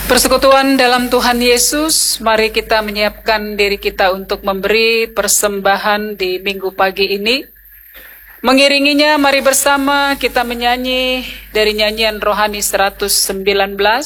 Persekutuan dalam Tuhan Yesus, mari kita menyiapkan diri kita untuk memberi persembahan di minggu pagi ini. Mengiringinya, mari bersama kita menyanyi dari nyanyian rohani 119.